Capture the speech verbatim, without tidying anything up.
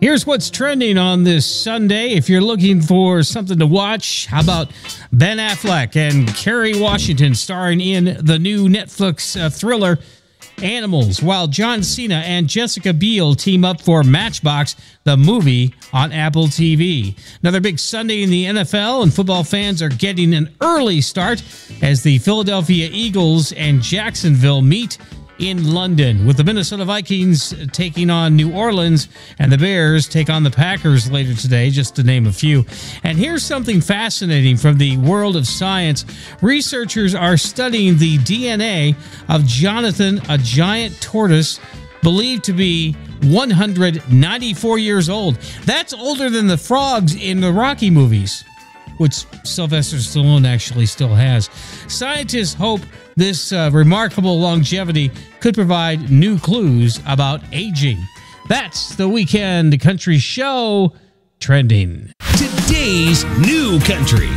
Here's what's trending on this Sunday. If you're looking for something to watch, how about Ben Affleck and Kerry Washington starring in the new Netflix uh, thriller Animals, while John Cena and Jessica Biel team up for Matchbox, the movie on Apple T V. Another big Sunday in the N F L, and football fans are getting an early start as the Philadelphia Eagles and Jacksonville meet in London, with the Minnesota Vikings taking on New Orleans and the Bears take on the Packers later today, just to name a few. And here's something fascinating from the world of science. Researchers are studying the D N A of Jonathan, a giant tortoise believed to be one hundred ninety-four years old. That's older than the frogs in the Rocky movies, which Sylvester Stallone actually still has. Scientists hope this uh, remarkable longevity could provide new clues about aging. That's the Weekend Country Show trending. Today's New Country.